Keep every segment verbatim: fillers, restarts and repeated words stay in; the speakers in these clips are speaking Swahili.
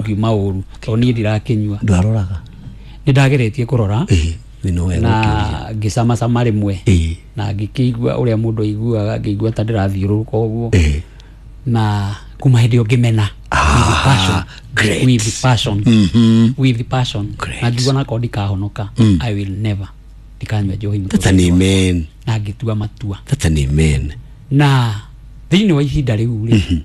ngiuma uru to ni ndirakinyua ndwaroraga ni ndageretie kurora eh no wega na ngisama sama rimwe na ngikigua uria mundu aiguaga ngigua ta ndirathiuruka uguo eh na kuma hindi ngimena with the passion great with the passion mhm with the passion na ngigua na kodi kahonoka mm. I will never dikanywa njohi that's an amen na ngitua matua that's an amen na thini wa ihinda riu ri mm -hmm.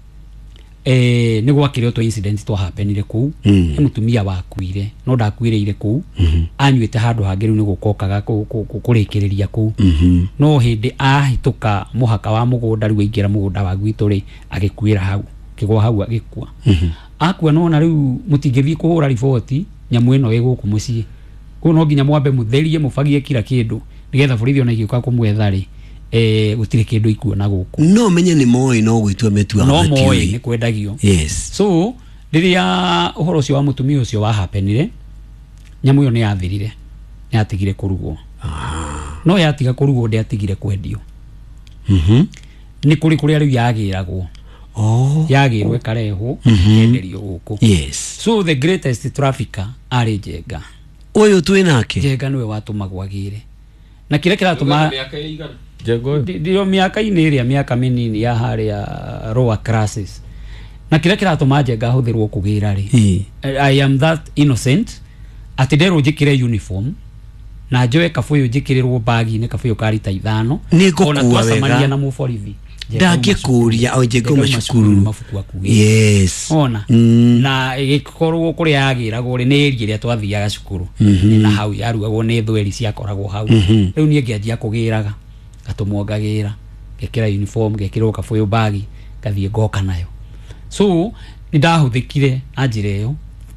eh ni gwakire to incident to happenire ku mm -hmm. mutumia wakuire no ndakuireire ku mm -hmm. anyuite handu hangiru ni gukokaga kurikiriria ku mm -hmm. no hindi ahituka muhaka wa mugunda riu ingira mugunda wa gwitu ri agikuira hau kigwa hau agikua mm -hmm. akua no na riu mutingithi kuhura riboti nyamu ino iguku mucii ku no nginya mwambe mutherie mufagie kila kindu nigetha borithi ona igiuka kumwetha ri eh gutire kindu ikuona guku no menye ni moi no gwitua metua no moi ni kwendagio yes so riria uhoro ucio wa mutumia ucio wa happenire nyamu yo ni yathirire ni atigire kurugwo ah no yatiga kurugwo ndi atigire kwendio mhm ni kuri kuri ari yagiragwo oh yagirwe kareho yenderio guku yes so the greatest trafficker ari Njenga uyu twinake Njenga niwe watumagwagire na kile kiratuma miaka igana Jego ndio miaka ine iria miaka minini ya hari ya lower classes na kile kiratuma Njenga huthirwo kugira ri I am that innocent atidero jikire uniform na joe kafuyo jikirirwo bagi ne kafuyo karita ithano ona twasamaria na muforithi ndakikuria au Njenga mashukuru yes ona mm. na igikorwo kuri yagiragwo ri ni eri ria twathiaga cukuru mm -hmm. na hau yarugagwo ni thweri cia koragwo hau mm -hmm. riu nie ngianjia kugiraga gatumwongagira gekira uniform gekirwo kafuyo bagi kathie ngoka nayo so nindahuthikire anjireyo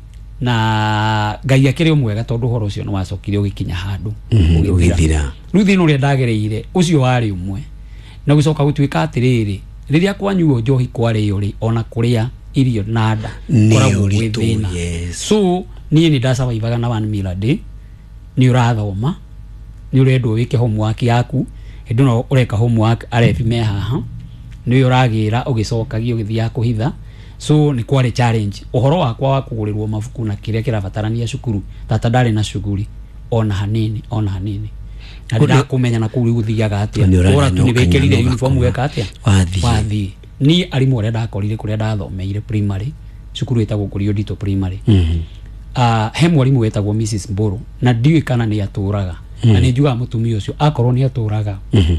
na ngai akire umwega tondu horo ucio no wacokire ugikinya handu ugithira riu thino ria ndagereire ucio wari umwe na gucoka gutwika atiriri riria kwanyuo njohi kwari yuri ona kuria irio nada koragwo gwithina so nie ni ndasa waivaga na one meal a day ni urathoma ni urendo wike homework yaku hindu no ureka homework arefi me haha ni uragira ugicokagia ugithia kuhitha so ni kwari challenge uhoro wakwa wa kugurirwo mabuku na kiria kirabatarania cukuru tata ndari na shuguri ona hanini ona hanini na kumenya na kuri guthiaga atia ora tu nibekirire uniform weka atia wathi wathi ni arimu ore ndakorire kuria ndathomeire primary cukuru etagwo Kurio Ndito primary mhm ah he mwarimu wetagwo Missus Mburu na ndiwe kana ni aturaga na ni njuga mutumia ucio akorwo ni aturaga mhm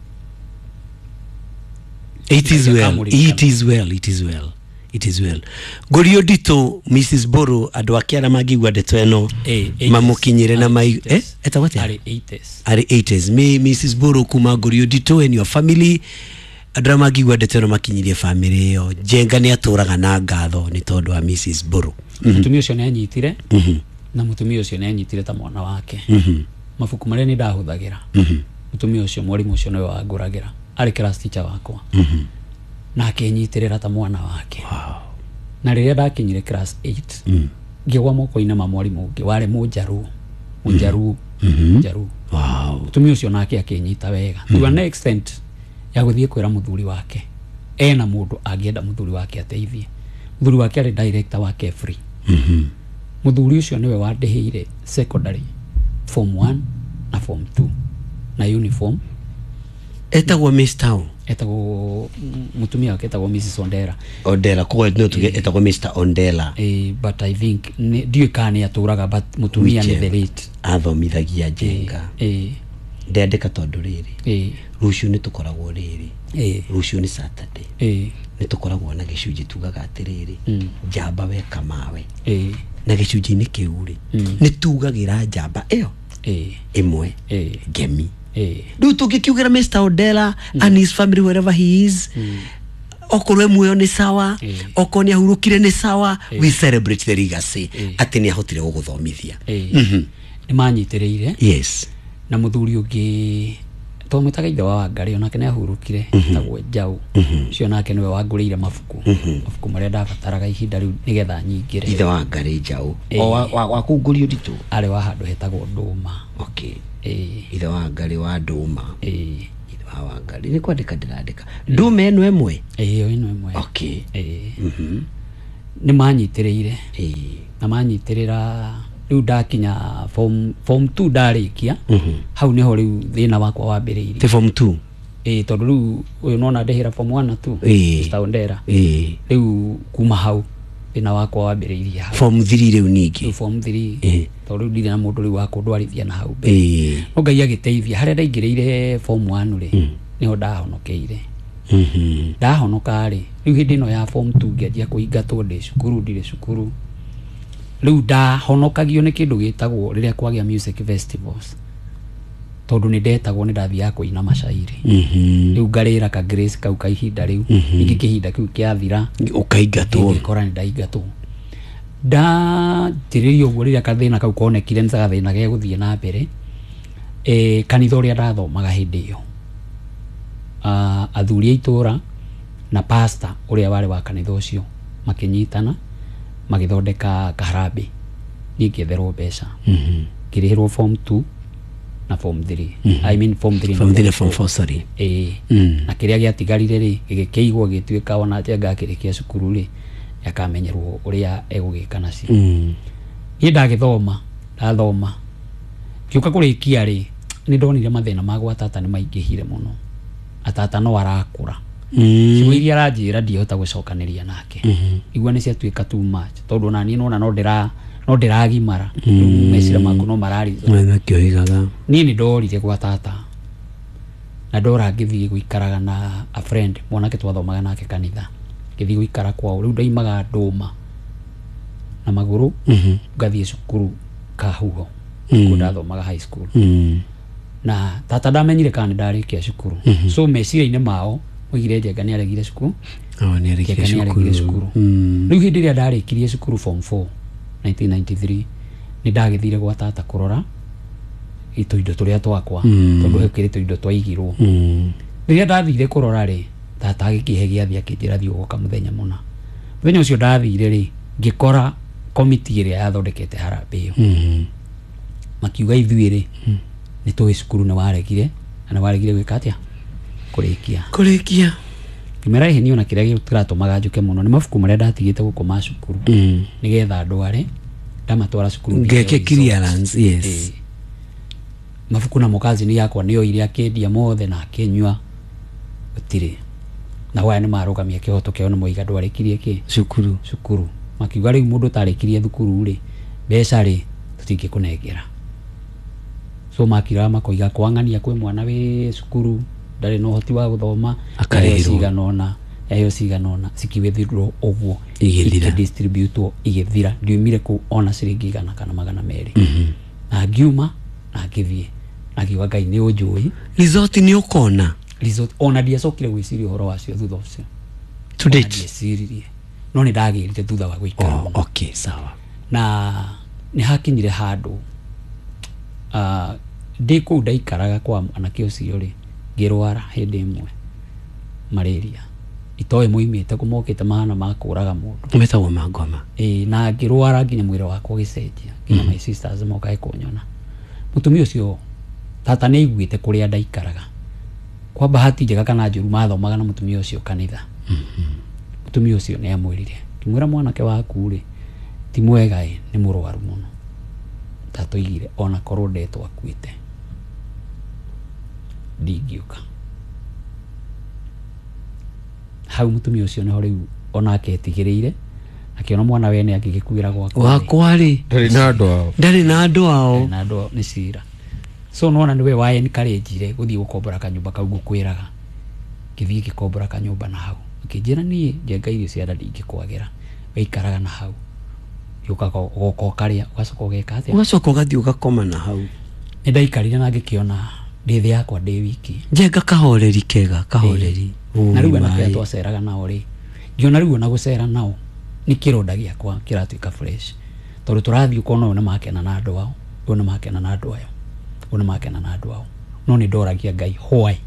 it is well it is well it is well it is well Kurio Ndito Missus Mburu andu akiara magigwa ndeto eno mamukinyire na mai eh eta what are eighties are eighties me Missus Mburu kuma Kurio Ndito and your family andra magigwa ndeto eno makinyirie family yo Njenga ni aturaga na ngatho ni tondu wa Missus Mburu mutumia ucio ni anyitire mhm na mutumia ucio ni anyitire ta mwana wake mhm mafuku mare ni ndahuthagira mhm mutumia ucio mwarimu ucio no wanguragira ari class teacher wakwa mhm na akenyitirira ta mwana wake wow na riria ndakinyire class eight mm. ngigwa moko ina ma mwarimu ungi wari munjaru munjaru mhm munjaru wow mutumia ucio nake akenyita wega mm -hmm. to an extent ya guthie kwira muthuri wake ena mundu angienda muthuri wake ateithie muthuri wake ari director wake free mhm muthuri ucio niwe wandeheire secondary form one na form two na uniform etagwo Miss Town etagwo mutumia wake etagwo Missus Ondera Ondera kwa no tuge etagwo Mister Ondela eh but I think ndiwe kani aturaga but mutumia ni the late athomithagia Njenga eh ndendeka tondu riri eh rucio ni tukoragwo riri eh rucio ni Saturday eh ni tukoragwo na gicunji tugaga atiriri njamba weka mawe eh na gicunji ni kiuri ni tugagira njamba iyo eh imwe eh gemi eh do tukikiugira Mister Ondela mm. and his family wherever he is mm. okorwe muyo ni sawa eh. okoni ahurukire ni sawa eh. we celebrate the legacy eh. ati ni ahotire guguthomithia eh. mm -hmm. ni manyitireire yes na muthuri ungi to mutaga ithe wa Wangari onake ni ahurukire mm -hmm. tagwo Njau cio nake niwe wangurire mabuku mm -hmm. mabuku maria ndabataraga ihinda riu nigetha nyingire ithe wa Wangari Njau eh. o wa, wa, wa Kurio Ndito ari wa handu hetagwo Nduma okay eh ithe wa Wangari wa Nduma eh ithe wa Wangari ni kwandika ndirandika Nduma eno emwe eh eno emwe okay eh mhm nĩ manyitĩrĩire eh na manyitĩrĩra rĩu ndakinya form form two ndarĩkia hau niho rĩu thĩna wakwa wambĩrĩirie te form two eh tondũ rĩu ũyũ nona ndehera form one na two Mr Ondera eh rĩu kuma hau thĩna wakwa wambĩrĩirie hau form three rĩu ningĩ form three eh tondũ rĩu ndirĩ na mũndũ rĩu wa kũndwarithia na hau eh no Ngai agĩteithia harĩa ndaingĩrĩire form one rĩ niho ndahonokeire mhm ndahonoka rĩ rĩu hĩndĩ ĩno ya form two ngĩanjia kũingatwo ndĩ cukuru ndirĩ cukuru rĩu ndahonokagio nĩ kĩndũ gĩtagwo rĩrĩa kwagĩa music festivals tondũ nĩ ndetagwo nĩ ndathiaga kũina macairi rĩu ngarĩra ka Grace kau ka ihinda rĩu ningĩ kĩhinda kĩu kĩathira ũkaingatwo ngĩkora nĩ ndaingatwo ndanjĩrĩria ũguo rĩrĩa kathĩna kau konekire nĩ gathĩna gĩa gũthiĩ na mbere eh kanitha ũrĩa ndathomaga hĩndĩ ĩyo Uh, athuri aitora na pastor uria wale wa kanitha ucio makinyitana magithondeka kaharambe ngĩetherwo mbeca mhm ngĩrĩhĩrwo form two na form three mm -hmm. I mean form three form three form four sorry eh mm. na kĩrĩa gĩatigarire rĩ gĩkĩigwo gĩtuĩka ona njenga kĩrĩkia cukuru rĩ yakamenyerwo uria egũgĩka nacio mm. niĩ ndagĩthoma ndathoma kiuka kũrĩkia rĩ nĩ ndonire mathĩna magwa tata nĩ maingĩhire mũno atata no arakũra mm. ciugo iria aranjĩra ndihota gũcokanĩria nake mm -hmm. igua nĩ ciatuĩka too much tondũ nani nona no ndĩra no ndĩragimara mm. mecira maku no marariza mwana kĩoigaga niĩ nĩ ndorire gwa tata na ndora ngĩthiĩ gũikaraga na a friend mwanake twathomaga nake kanitha ngĩthiĩ gũikara kwao rĩu ndaimaga ndũma na magũrũ mm -hmm. ngathiĩ cukuru Kahuho mm. kundathomaga high school mm. na tata ndamenyire kana ndarĩkia cukuru mm -hmm. so meciria-inĩ mao oigire njenga nĩ aregire cukuru oh nĩ aregire cukuru mm. rĩu hĩndĩ ĩrĩa ndarĩkirie cukuru form four nineteen ninety-three nĩ ndagĩthire gwa tata kũrora ito indo tũrĩa twakwa mm. tondũ hekĩrĩtwo indo twaigirwo mm. rĩrĩa ndathire kũrora rĩ tata agĩkĩhe gĩathi akĩnjĩra thiĩ ũgoka mũthenya mũna mũthenya ũcio ndathire rĩ ngĩkora committee ĩrĩa yathondekete harambĩ ĩyo mm. makiuga ithuĩ rĩ mm. nĩ tũĩ cukuru nĩ waregire na waregire gwĩka atĩa kũrĩkia kũrĩkia kimera ihi niona kĩrĩa gĩtũratũmaga njuke mũno nĩ mabuku marĩa ndatigĩte gũkoma cukuru mm. nĩgetha ndware ndamatwara cukuru ngeke clearance yes e, mabuku na mũkazi nĩ yakwa nĩyo iria akĩendia mothe na akĩnyua gũtirĩ na waya nĩ marũgamia kĩhoto kĩao nĩ moiga ndwarĩkirie kĩ cukuru cukuru makiuga rĩu mũndũ tarĩkirie thukuru rĩ mbeca rĩ tũtingĩkũnengera so makira makoiga kwangania kwĩ mwana wĩ cukuru ndarĩ no hoti wa gũthoma akayo ciganona eyo ciganona cikiwethirwo ũguo igĩthira distributwo igĩthira ndiumire ku ona ciringi igana kana magana merĩ mm -hmm. na ngiuma na ngĩthiĩ na kiuga Ngai nĩ ũnjũĩ resort nĩ ũkona resort ona ndiacokire gwĩciria ũhoro wacio thutha ũcio to date ndieciririe no nĩ ndagĩrire thutha wa gũikara oh, okay sawa na nĩ hakinyire handũ uh, ndĩ kũu ndaikaraga kwa anake ũcio rĩ ngĩrwara hĩndĩ ĩmwe malaria itoe moimĩte kũmokĩte mahana makũraga mũndũ metagwo mangoma ĩĩ na ngĩrwara nginya mwĩrĩ wakwa ũgĩcenjia nginya my sisters mokae kũnyona mũtumia ũcio tata nĩ aiguĩte kũrĩa ndaikaraga kwa bahati njega kana njũru mathomaga na mũtumia ũcio kanitha mũtumia ũcio nĩ amwĩrire kimwĩra mwanake waku rĩ ti mwega ĩ nĩ mũrwaru mũno tata oigire ona korwo ndetwo akuĩte ndingĩũka hau mũtumia ũcio nĩho rĩu onake etigĩrĩire akiona mwana wene angĩgĩkuĩra gwakwa wakwa rĩ ndarĩ na andũ ao ndarĩ na andũ ao na andũ nĩ cira so nona niwe wae encourage gũthiĩ gũkombora kanyũmba kau ngũkwĩraga ngĩthiĩ ngĩkombora kanyũmba na hau akĩnjĩra niĩ njenga irio cia nda ndingĩkwagĩra weikaraga na hau yukaga goko karĩa ugacoka ũgeka atĩa ugacoka ũgathiĩ ũgakoma na hau nĩ ndaikarire na ngĩkĩona ndĩthĩ yakwa ndĩ wiki njenga kahoreri kega kahoreri na rĩu anake twaceraga nao rĩ ngiona rĩu ona gũcera nao nĩ kĩronda gĩakwa kĩratuĩka fresh tondũ tũrathiĩ ũkona ũyũ nĩ makena na andũ ao ũyũ nĩ makena na andũ ayo ũyũ nĩ makena na andũ ao no nĩ ndoragia Ngai why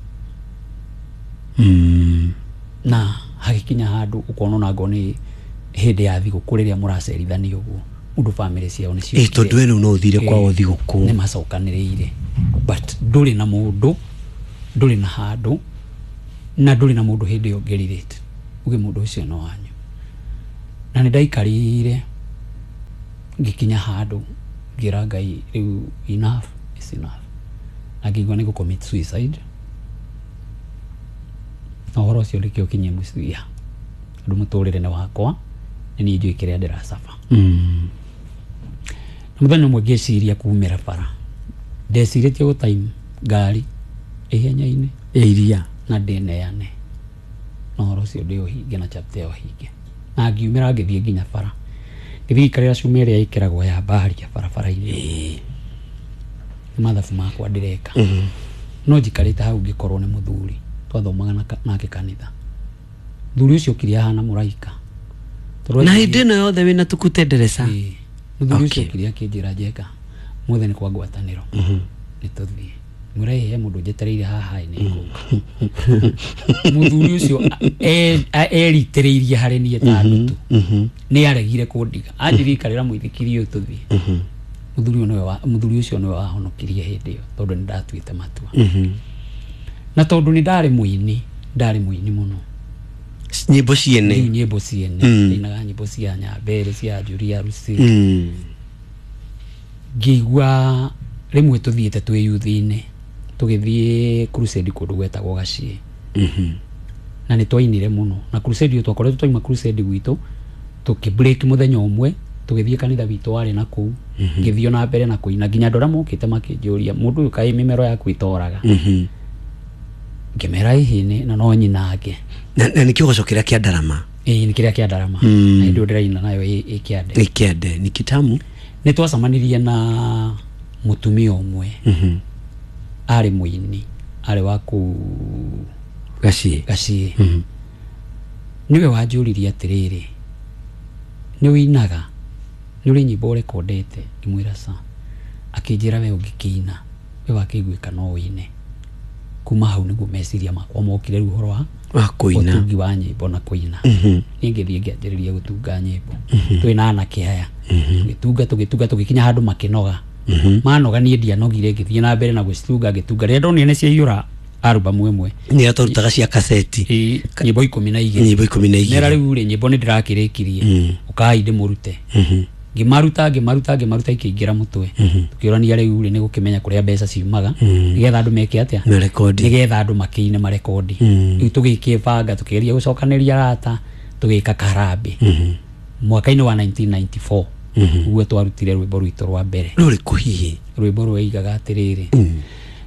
mm. na hagĩkinya handũ ũkona ona ngo nĩ hĩndĩ ya thigũkũ rĩrĩa mũracerithania ũguo mũndũ family ciao nĩ cio ĩ tondũ we no ũthire kwao thigũkũ nĩ macokanĩrĩire but ndũrĩ na mũndũ ndũrĩ na handũ na ndũrĩ na mũndũ hĩndĩ ĩyo ngerirĩte uge mũndũ ũcio no wanyu na nä ndaikarire ngikinya handu ngira Ngai riu enough is enough na ngigua nä gå commit suicide na horo cio rä kä å kinye mucia andå må tå rä re wakwa nä niä njå ä kä rä a ndä racafa må thenya å mwe ngä ciria kumä ra bara ndecirä tie gå time ngari ihenya-inä iria na ndä neane na horo cio ndä å hinge na chapter ä yo hinge na ngiumä ra ngä thiä nginya bara ngä thiä ikarä ra cuma ä rä a ä kä ragwo ya mbaria barabara-inä nä mathabu makwa ndä reka no njikarä te hau ngä korwo nä må thuri twathomaga nake kanitha thuri å cio kiri ahana må raika na hä ndä ä no yothe wä na tukute ndereca må thuri å cio kiri akä njä ra njeka mothe nä kwa ngwatanä ro nä tå thiä må rehe må ndå njetereire haha nä ngå må thuri å cio eritä rä irie harä niä ta ndutu nä aregire kå ndiga anjä ikarä ra må ithikiri å tå thiä må thuri å cio nä we wahonokirie hä ndä ä yo tondå nä ndatuä te matua na tondå nä ndarä må ini ndarä må ini må no nyä mbo ciene nyä mbo ciene inaga nyä mbo cia nyambere cia Julia Rusi ngĩigua rĩmwe tũthiĩte twĩ youth-inĩ tũgĩthiĩ crusade kũndũ gwetagwo Gaciĩ na nĩ twainire mũno na crusade ĩyo twakoretwo twaima crusade gwitũ tũkĩ break mũthenya ũmwe tũgĩthiĩ kanitha witũ warĩ na kũu ngĩthiĩ na mbere na kũina nginya andũ arĩa mokĩte makĩnjũria mũndũ ũyũ kaĩ mĩmero yaku ĩtoraga ngĩmera ihĩnĩ na no nyinange na nĩ kĩgoco kĩrĩa kĩa ndarama ĩĩ nĩ kĩrĩa kĩa ndarama na hĩndĩ ĩyo ndĩraina nayo ĩ kĩande ĩ kĩande nĩ kĩtamu nĩ twacemanirie na mutumia ũmwe arĩ mũini arĩ wa kũ Gaciĩ Gaciĩ niwe wanjũririe atĩrĩrĩ nĩ wĩinaga nĩ ũrĩ nyĩmbo ũrekondete ngĩmwĩra ca akĩnjĩra we ũngĩkĩina we wakĩiguĩka no wĩine kuma hau nĩguo meciria makwa mokire rĩu ũhoro wa kũina ũtungi wa nyĩmbo na kũina niĩ ngĩthiĩ ngĩanjĩrĩria gũtunga nyĩmbo twĩna anake aya tũgĩtunga tũgĩtunga tũgĩkinya handũ makĩnoga manoga niĩ ndianogire ngĩthiĩ na mbere na gũcitunga ngĩtunga rĩrĩa ndonire nĩ ciaiyũra album ĩmwe nĩ atũrutaga cia kaseti nyĩmbo ikũmi na igĩrĩ nyĩmbo ikũmi na igĩrĩ nera rĩu rĩ nyĩmbo nĩ ndĩrakĩrĩkirie ũkai ndĩmũrute ngĩmaruta ngĩmaruta ngĩmaruta ikĩingĩra mũtwe tukĩũrania rĩu rĩ nĩ gũkĩmenya kũrĩa mbeca ciumaga nĩgetha andũ meke atĩa nĩgetha andũ makĩine marekondi rĩu tũgĩkĩbanga tũkĩgeria gũcokanĩria arata tũgĩka karambĩ mwaka-inĩ wa nineteen ninety-four uguo twarutire rwĩmbo rwitũ rwa mbere rũrĩkũ hihi rwĩmbo rwaigaga atĩrĩrĩ